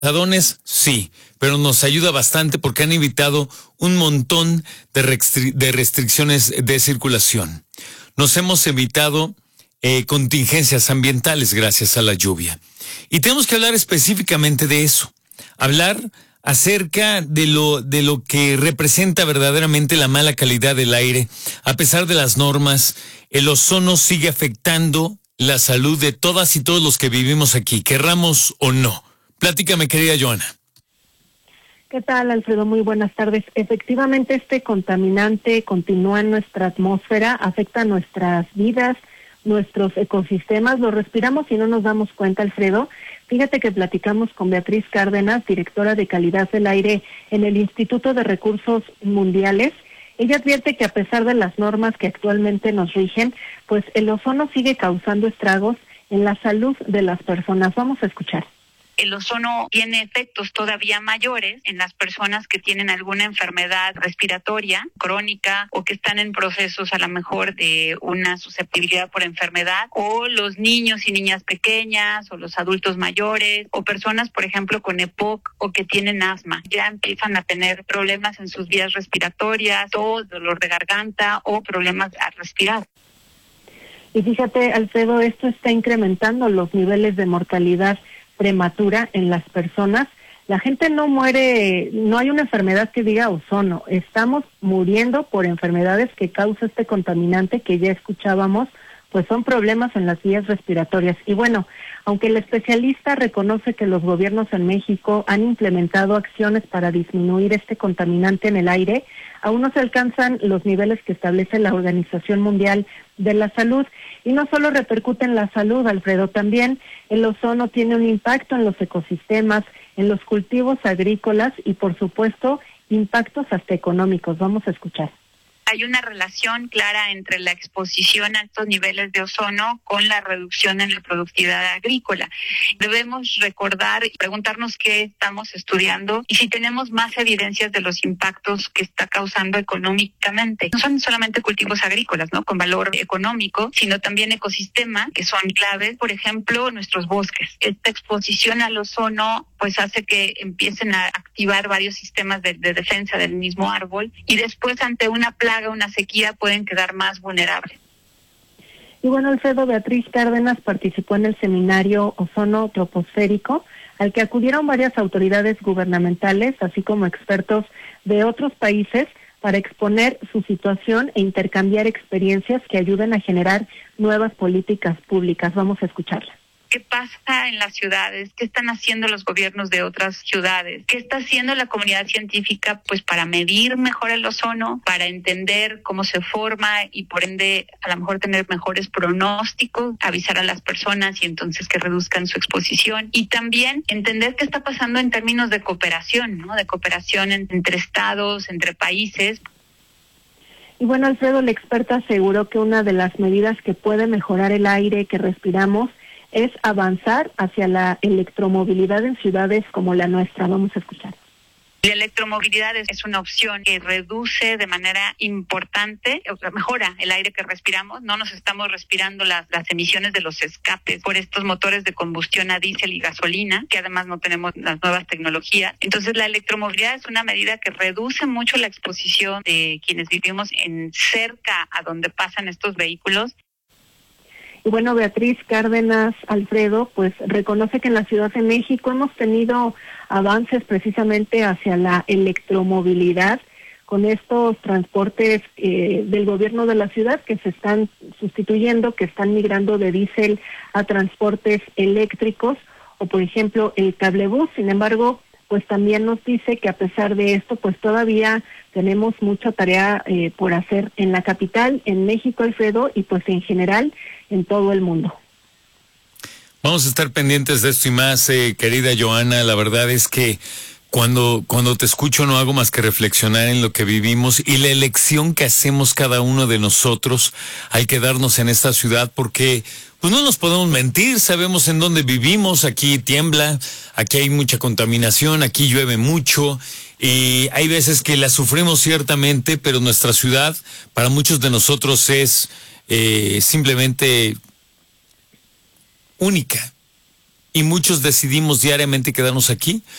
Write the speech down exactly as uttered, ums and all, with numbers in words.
Adones, sí, pero nos ayuda bastante porque han evitado un montón de, restri de restricciones de circulación. Nos hemos evitado eh, contingencias ambientales gracias a la lluvia. Y tenemos que hablar específicamente de eso. Hablar acerca de lo, de lo que representa verdaderamente la mala calidad del aire. A pesar de las normas, el ozono sigue afectando la salud de todas y todos los que vivimos aquí, querramos o no. Platícame, querida Joana. ¿Qué tal, Alfredo? Muy buenas tardes. Efectivamente, este contaminante continúa en nuestra atmósfera, afecta nuestras vidas, nuestros ecosistemas, lo respiramos y no nos damos cuenta, Alfredo. Fíjate que platicamos con Beatriz Cárdenas, directora de calidad del aire en el Instituto de Recursos Mundiales. Ella advierte que a pesar de las normas que actualmente nos rigen, pues el ozono sigue causando estragos en la salud de las personas. Vamos a escuchar. El ozono tiene efectos todavía mayores en las personas que tienen alguna enfermedad respiratoria crónica o que están en procesos a lo mejor de una susceptibilidad por enfermedad, o los niños y niñas pequeñas o los adultos mayores o personas, por ejemplo, con E P O C o que tienen asma. Ya empiezan a tener problemas en sus vías respiratorias, tos, dolor de garganta o problemas al respirar. Y fíjate, Alfredo, esto está incrementando los niveles de mortalidad prematura en las personas. La gente no muere, no hay una enfermedad que diga ozono, estamos muriendo por enfermedades que causa este contaminante que ya escuchábamos, pues son problemas en las vías respiratorias. Y bueno, aunque el especialista reconoce que los gobiernos en México han implementado acciones para disminuir este contaminante en el aire, aún no se alcanzan los niveles que establece la Organización Mundial de la Salud. Y no solo repercute en la salud, Alfredo, también el ozono tiene un impacto en los ecosistemas, en los cultivos agrícolas y, por supuesto, impactos hasta económicos. Vamos a escuchar. Hay una relación clara entre la exposición a estos niveles de ozono con la reducción en la productividad agrícola. Debemos recordar y preguntarnos qué estamos estudiando y si tenemos más evidencias de los impactos que está causando económicamente. No son solamente cultivos agrícolas, ¿no?, con valor económico, sino también ecosistemas que son claves. Por ejemplo, nuestros bosques. Esta exposición al ozono pues hace que empiecen a activar varios sistemas de, de defensa del mismo árbol y después ante una plaga, una sequía, pueden quedar más vulnerables. Y bueno, Alfredo, Beatriz Cárdenas participó en el seminario Ozono Troposférico, al que acudieron varias autoridades gubernamentales, así como expertos de otros países, para exponer su situación e intercambiar experiencias que ayuden a generar nuevas políticas públicas. Vamos a escucharla. ¿Qué pasa en las ciudades? ¿Qué están haciendo los gobiernos de otras ciudades? ¿Qué está haciendo la comunidad científica pues para medir mejor el ozono, para entender cómo se forma y por ende a lo mejor tener mejores pronósticos, avisar a las personas y entonces que reduzcan su exposición? Y también entender qué está pasando en términos de cooperación, ¿no? De cooperación entre estados, entre países. Y bueno, Alfredo, la experta aseguró que una de las medidas que puede mejorar el aire que respiramos es avanzar hacia la electromovilidad en ciudades como la nuestra. Vamos a escuchar. La electromovilidad es una opción que reduce de manera importante, o sea, mejora el aire que respiramos. No nos estamos respirando las, las emisiones de los escapes por estos motores de combustión a diésel y gasolina, que además no tenemos las nuevas tecnologías. Entonces, la electromovilidad es una medida que reduce mucho la exposición de quienes vivimos en cerca a donde pasan estos vehículos. Y bueno, Beatriz Cárdenas, Alfredo, pues reconoce que en la Ciudad de México hemos tenido avances precisamente hacia la electromovilidad con estos transportes eh, del gobierno de la ciudad que se están sustituyendo, que están migrando de diésel a transportes eléctricos, o por ejemplo el cablebús. Sin embargo, pues también nos dice que a pesar de esto, pues todavía tenemos mucha tarea eh, por hacer en la capital, en México, Alfredo, y pues en general en todo el mundo. Vamos a estar pendientes de esto y más, eh, querida Joana. La verdad es que cuando, cuando te escucho no hago más que reflexionar en lo que vivimos y la elección que hacemos cada uno de nosotros al quedarnos en esta ciudad, porque pues no nos podemos mentir, sabemos en dónde vivimos. Aquí tiembla, aquí hay mucha contaminación, aquí llueve mucho y hay veces que la sufrimos ciertamente, pero nuestra ciudad para muchos de nosotros es eh, simplemente única. y muchos decidimos diariamente quedarnos aquí